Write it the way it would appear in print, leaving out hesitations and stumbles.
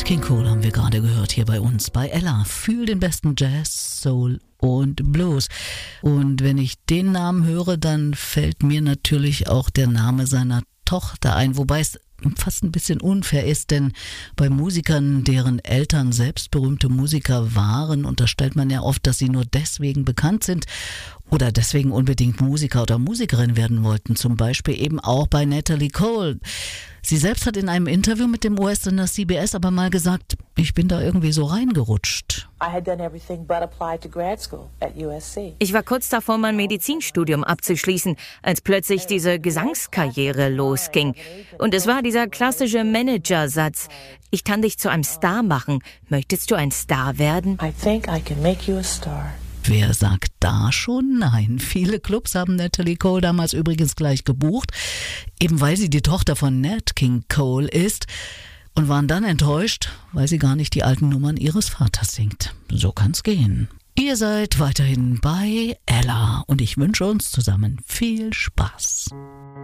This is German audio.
King Cole haben wir gerade gehört hier bei uns bei Ella. Fühl den besten Jazz, Soul und Blues. Und wenn ich den Namen höre, dann fällt mir natürlich auch der Name seiner Tochter ein, wobei es fast ein bisschen unfair ist, denn bei Musikern, deren Eltern selbst berühmte Musiker waren, unterstellt man ja oft, dass sie nur deswegen bekannt sind oder deswegen unbedingt Musiker oder Musikerin werden wollten, zum Beispiel eben auch bei Natalie Cole. Sie selbst hat in einem Interview mit dem US-Sender CBS aber mal gesagt, ich bin da irgendwie so reingerutscht. Ich war kurz davor, mein Medizinstudium abzuschließen, als plötzlich diese Gesangskarriere losging. Und es war dieser klassische Managersatz: Ich kann dich zu einem Star machen. Möchtest du ein Star werden? I think I can make you a star. Wer sagt da schon nein? Viele Clubs haben Natalie Cole damals übrigens gleich gebucht, eben weil sie die Tochter von Nat King Cole ist, und waren dann enttäuscht, weil sie gar nicht die alten Nummern ihres Vaters singt. So kann's gehen. Ihr seid weiterhin bei Ella und ich wünsche uns zusammen viel Spaß.